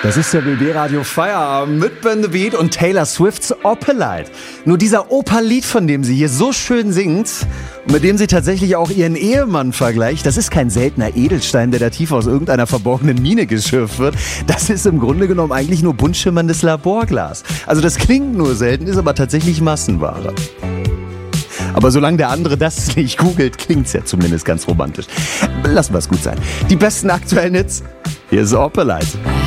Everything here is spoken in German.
Das ist der BB-Radio Feierabend mit Ben the Beat und Taylor Swifts Opalite. Nur dieser Opal-Lied, von dem sie hier so schön singt und mit dem sie tatsächlich auch ihren Ehemann vergleicht, das ist kein seltener Edelstein, der da tief aus irgendeiner verborgenen Mine geschürft wird. Das ist im Grunde genommen eigentlich nur bunt schimmerndes Laborglas. Also das klingt nur selten, ist aber tatsächlich Massenware. Aber solange der andere das nicht googelt, klingt's ja zumindest ganz romantisch. Lassen wir es gut sein. Die besten aktuellen Hits, hier ist Opalite.